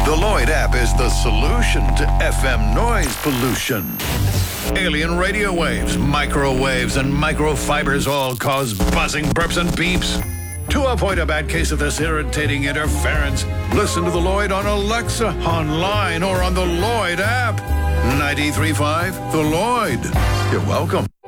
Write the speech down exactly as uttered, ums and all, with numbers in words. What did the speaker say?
The Lloyd app is the solution to F M noise pollution. Alien radio waves, microwaves, and microfibers all cause buzzing, burps, and beeps. To avoid a bad case of this irritating interference, listen to the Lloyd on Alexa, online, or on the Lloyd app. ninety-three point five, The Lloyd. You're welcome.